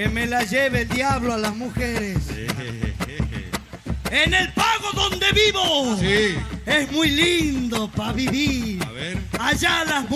Que me la lleve el diablo a las mujeres. En el pago donde vivo. Sí. Es muy lindo para vivir. A ver. Allá las